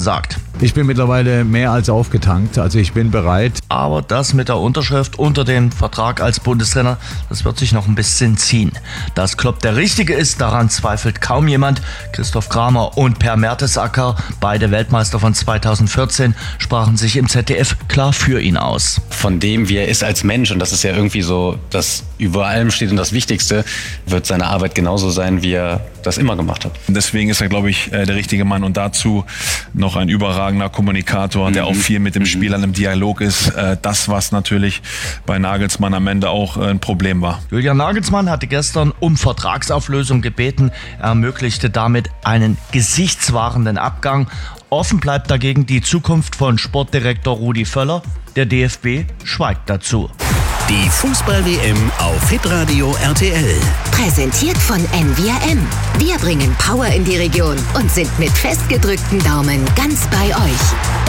gesagt. Ich bin mittlerweile mehr als aufgetankt, also ich bin bereit. Aber das mit der Unterschrift unter dem Vertrag als Bundestrainer, das wird sich noch ein bisschen ziehen. Dass Klopp der Richtige ist, daran zweifelt kaum jemand. Christoph Kramer und Per Mertesacker, beide Weltmeister von 2014, sprachen sich im ZDF klar für ihn aus. Von dem, wie er ist als Mensch, und das ist ja irgendwie so, das über allem steht und das Wichtigste, wird seine Arbeit genauso sein, wie er das immer gemacht hat. Deswegen ist er, glaube ich, der richtige Mann und dazu noch ein überragender Kommunikator, der auch viel mit dem Spielern im Dialog ist. Das, was natürlich bei Nagelsmann am Ende auch ein Problem war. Julian Nagelsmann hatte gestern um Vertragsauflösung gebeten. Er ermöglichte damit einen gesichtswahrenden Abgang. Offen bleibt dagegen die Zukunft von Sportdirektor Rudi Völler. Der DFB schweigt dazu. Die Fußball-WM auf Hitradio RTL. Präsentiert von NVRM. Wir bringen Power in die Region und sind mit festgedrückten Daumen ganz bei euch.